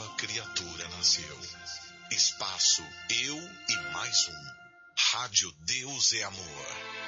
nova criatura nasceu. Espaço Eu e Mais Um. Rádio Deus é Amor.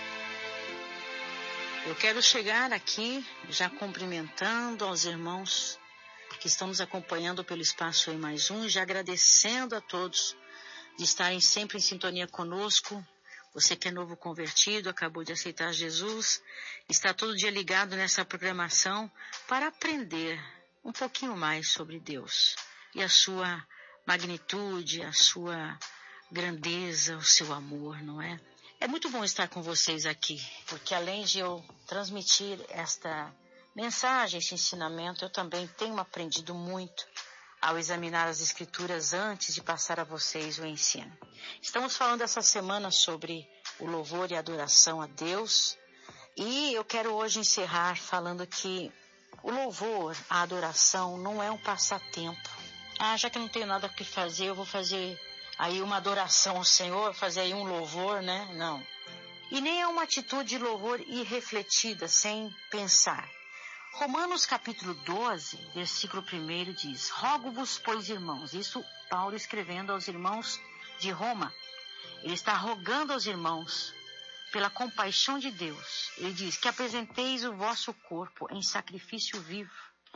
Eu quero chegar aqui já cumprimentando aos irmãos que estão nos acompanhando pelo Espaço Eu e Mais Um, já agradecendo a todos de estarem sempre em sintonia conosco. Você que é novo convertido, acabou de aceitar Jesus, está todo dia ligado nessa programação para aprender um pouquinho mais sobre Deus e a sua magnitude, a sua grandeza, o seu amor, não é? É muito bom estar com vocês aqui, porque além de eu transmitir esta mensagem, esse ensinamento, eu também tenho aprendido muito ao examinar as Escrituras antes de passar a vocês o ensino. Estamos falando essa semana sobre o louvor e a adoração a Deus, e eu quero hoje encerrar falando que o louvor, a adoração, não é um passatempo. Já que eu não tenho nada que fazer, eu vou fazer aí uma adoração ao Senhor, fazer aí um louvor, né? Não. E nem é uma atitude de louvor irrefletida, sem pensar. Romanos capítulo 12, versículo 1 diz: Rogo-vos, pois, irmãos, isso Paulo escrevendo aos irmãos de Roma. Ele está rogando aos irmãos, pela compaixão de Deus. Ele diz que apresenteis o vosso corpo em sacrifício vivo,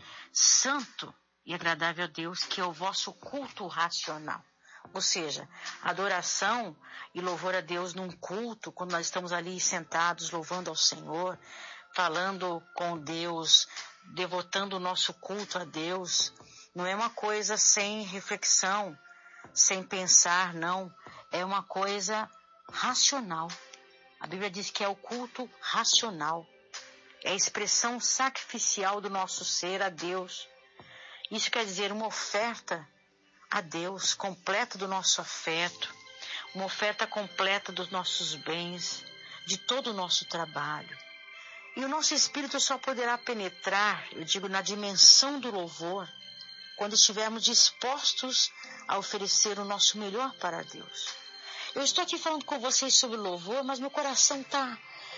santo e agradável a Deus, que é o vosso culto racional. Ou seja, adoração e louvor a Deus num culto, quando nós estamos ali sentados louvando ao Senhor, falando com Deus, devotando o nosso culto a Deus, não é uma coisa sem reflexão, sem pensar, não. É uma coisa racional. A Bíblia diz que é o culto racional. É a expressão sacrificial do nosso ser a Deus. Isso quer dizer uma oferta a Deus, completa do nosso afeto, uma oferta completa dos nossos bens, de todo o nosso trabalho. E o nosso espírito só poderá penetrar, eu digo, na dimensão do louvor, quando estivermos dispostos a oferecer o nosso melhor para Deus. Eu estou aqui falando com vocês sobre louvor, mas meu coração está,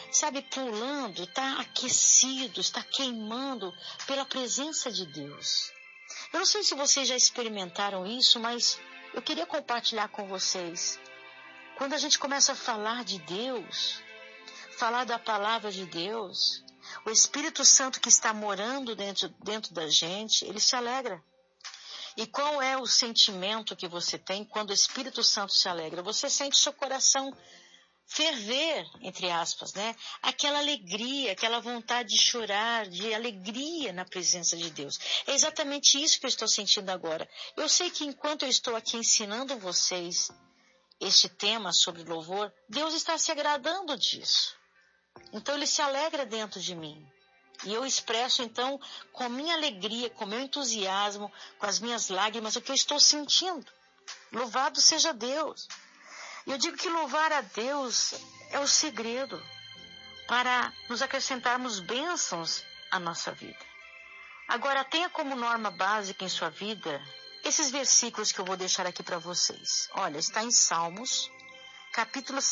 pulando, está aquecido, está queimando pela presença de Deus. Eu não sei se vocês já experimentaram isso, mas eu queria compartilhar com vocês. Quando a gente começa a falar de Deus, falar da palavra de Deus, o Espírito Santo que está morando dentro da gente, ele se alegra. E qual é o sentimento que você tem quando o Espírito Santo se alegra? Você sente seu coração ferver, entre aspas, né? Aquela alegria, aquela vontade de chorar, de alegria na presença de Deus. É exatamente isso que eu estou sentindo agora. Eu sei que enquanto eu estou aqui ensinando vocês este tema sobre louvor, Deus está se agradando disso. Então ele se alegra dentro de mim. E eu expresso então com a minha alegria, com o meu entusiasmo, com as minhas lágrimas, o que eu estou sentindo. Louvado seja Deus. E eu digo que louvar a Deus é o segredo para nos acrescentarmos bênçãos à nossa vida. Agora, tenha como norma básica em sua vida esses versículos que eu vou deixar aqui para vocês. Olha, está em Salmos, capítulo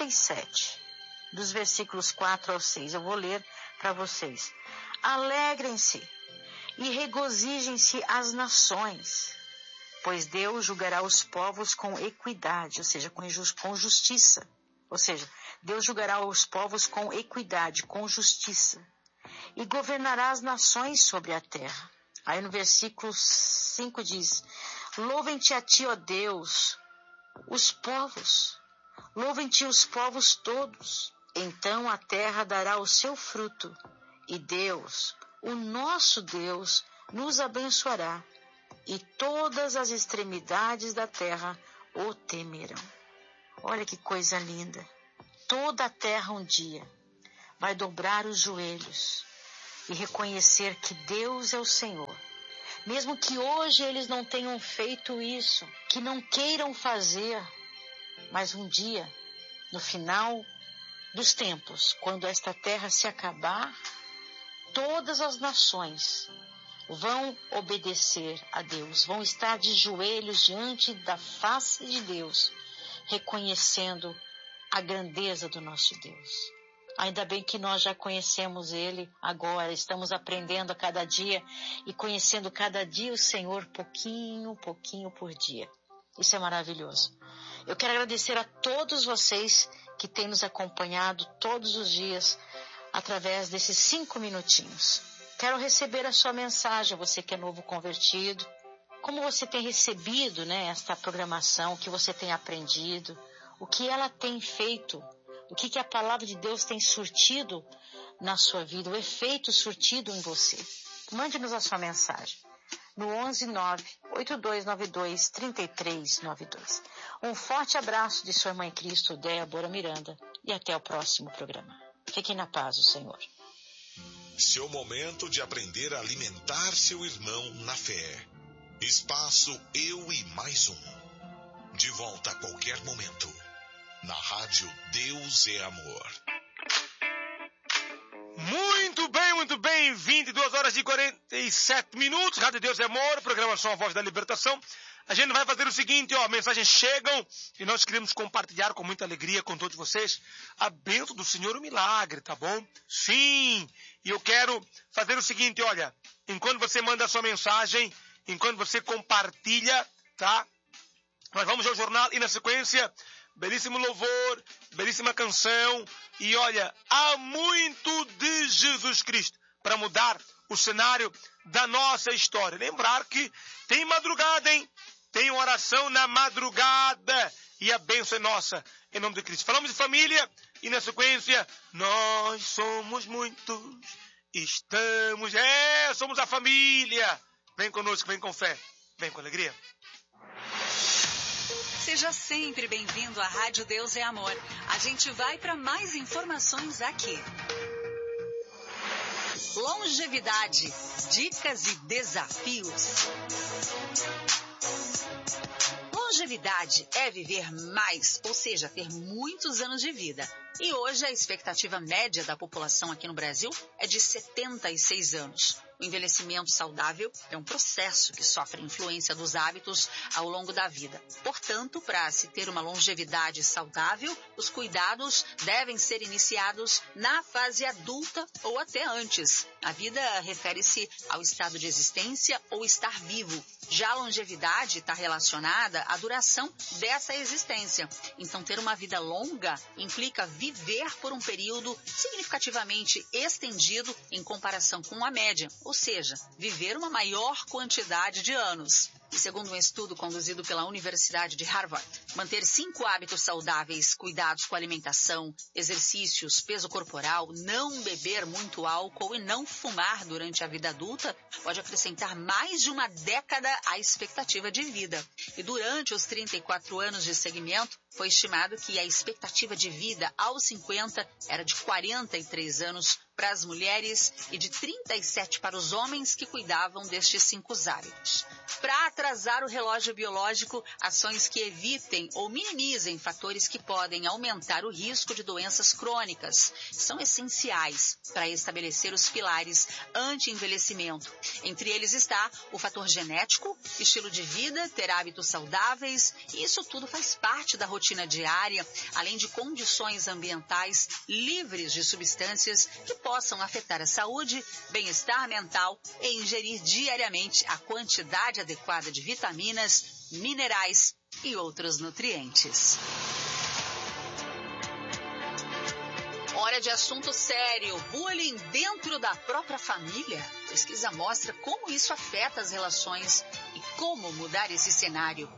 67, dos versículos 4 ao 6. Eu vou ler para vocês. Alegrem-se e regozijem-se as nações, pois Deus julgará os povos com equidade, ou seja, com justiça. Ou seja, Deus julgará os povos com equidade, com justiça, e governará as nações sobre a terra. Aí no versículo 5 diz: Louvem-te a ti, ó Deus, os povos, louvem-te os povos todos. Então a terra dará o seu fruto, e Deus, o nosso Deus, nos abençoará, e todas as extremidades da terra o temerão. Olha que coisa linda. Toda a terra um dia vai dobrar os joelhos e reconhecer que Deus é o Senhor. Mesmo que hoje eles não tenham feito isso, que não queiram fazer, mas um dia, no final dos tempos, quando esta terra se acabar, todas as nações vão obedecer a Deus, vão estar de joelhos diante da face de Deus, reconhecendo a grandeza do nosso Deus. Ainda bem que nós já conhecemos Ele agora, estamos aprendendo a cada dia e conhecendo cada dia o Senhor pouquinho por dia. Isso é maravilhoso. Eu quero agradecer a todos vocês que têm nos acompanhado todos os dias através desses 5 minutinhos. Quero receber a sua mensagem, você que é novo convertido. Como você tem recebido, esta programação, o que você tem aprendido, o que ela tem feito, o que a palavra de Deus tem surtido na sua vida, o efeito surtido em você. Mande-nos a sua mensagem no 119-8292-3392. Um forte abraço de sua irmã em Cristo, Débora Miranda, e até o próximo programa. Fiquem na paz do Senhor. Seu momento de aprender a alimentar seu irmão na fé. Espaço Eu e Mais Um. De volta a qualquer momento. Na rádio Deus é Amor. Muito bem, 22 horas e 47 minutos, Rádio Deus é Amor, programação A Voz da Libertação. A gente vai fazer o seguinte, mensagens chegam e nós queremos compartilhar com muita alegria com todos vocês a bênção do Senhor, o milagre, tá bom? Sim, e eu quero fazer o seguinte, enquanto você manda a sua mensagem, enquanto você compartilha, tá? Nós vamos ao jornal e na sequência, belíssimo louvor, belíssima canção. E há muito de Jesus Cristo para mudar o cenário da nossa história. Lembrar que tem madrugada, hein? Tem oração na madrugada e a bênção é nossa, em nome de Cristo. Falamos de família e na sequência, nós somos muitos, somos a família. Vem conosco, vem com fé, vem com alegria. Seja sempre bem-vindo à Rádio Deus é Amor. A gente vai para mais informações aqui. Longevidade, dicas e desafios. Longevidade é viver mais, ou seja, ter muitos anos de vida. E hoje a expectativa média da população aqui no Brasil é de 76 anos. O envelhecimento saudável é um processo que sofre influência dos hábitos ao longo da vida. Portanto, para se ter uma longevidade saudável, os cuidados devem ser iniciados na fase adulta ou até antes. A vida refere-se ao estado de existência ou estar vivo. Já a longevidade está relacionada à duração dessa existência. Então, ter uma vida longa implica viver por um período significativamente estendido em comparação com a média, ou seja, viver uma maior quantidade de anos. E segundo um estudo conduzido pela Universidade de Harvard, manter 5 hábitos saudáveis, cuidados com alimentação, exercícios, peso corporal, não beber muito álcool e não fumar durante a vida adulta pode acrescentar mais de uma década à expectativa de vida. E durante os 34 anos de segmento, foi estimado que a expectativa de vida aos 50 era de 43 anos para as mulheres e de 37 para os homens que cuidavam destes 5 hábitos. Para atrasar o relógio biológico, ações que evitem ou minimizem fatores que podem aumentar o risco de doenças crônicas são essenciais para estabelecer os pilares anti-envelhecimento. Entre eles está o fator genético, estilo de vida, ter hábitos saudáveis, e isso tudo faz parte da rotina diária, além de condições ambientais livres de substâncias que possam afetar a saúde, bem-estar mental e ingerir diariamente a quantidade adequada de vitaminas, minerais e outros nutrientes. Hora de assunto sério, bullying dentro da própria família. Pesquisa mostra como isso afeta as relações e como mudar esse cenário.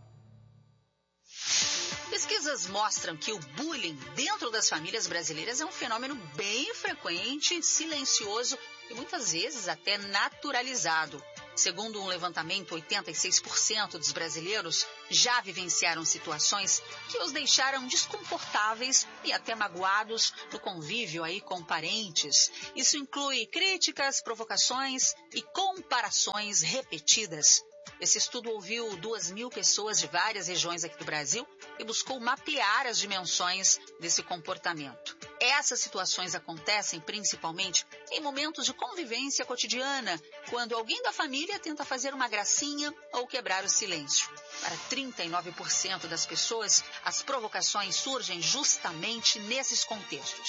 Pesquisas mostram que o bullying dentro das famílias brasileiras é um fenômeno bem frequente, silencioso e muitas vezes até naturalizado. Segundo um levantamento, 86% dos brasileiros já vivenciaram situações que os deixaram desconfortáveis e até magoados no convívio com parentes. Isso inclui críticas, provocações e comparações repetidas. Esse estudo ouviu 2.000 pessoas de várias regiões aqui do Brasil e buscou mapear as dimensões desse comportamento. Essas situações acontecem principalmente em momentos de convivência cotidiana, quando alguém da família tenta fazer uma gracinha ou quebrar o silêncio. Para 39% das pessoas, as provocações surgem justamente nesses contextos.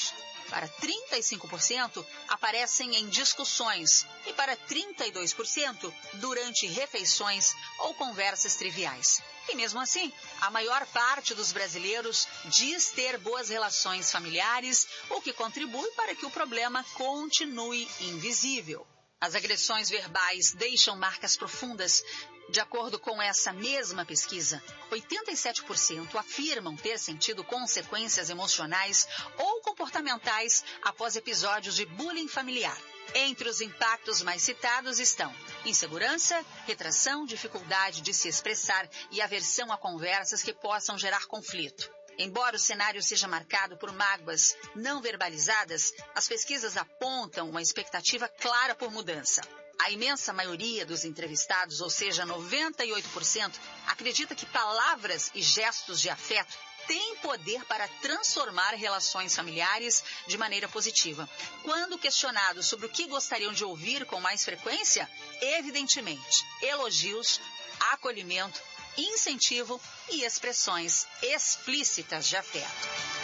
para 35% aparecem em discussões e para 32% durante refeições ou conversas triviais. E mesmo assim, a maior parte dos brasileiros diz ter boas relações familiares, o que contribui para que o problema continue invisível. As agressões verbais deixam marcas profundas. De acordo com essa mesma pesquisa, 87% afirmam ter sentido consequências emocionais ou comportamentais após episódios de bullying familiar. Entre os impactos mais citados estão insegurança, retração, dificuldade de se expressar e aversão a conversas que possam gerar conflito. Embora o cenário seja marcado por mágoas não verbalizadas, as pesquisas apontam uma expectativa clara por mudança. A imensa maioria dos entrevistados, ou seja, 98%, acredita que palavras e gestos de afeto têm poder para transformar relações familiares de maneira positiva. Quando questionados sobre o que gostariam de ouvir com mais frequência, evidentemente, elogios, acolhimento, incentivo e expressões explícitas de afeto.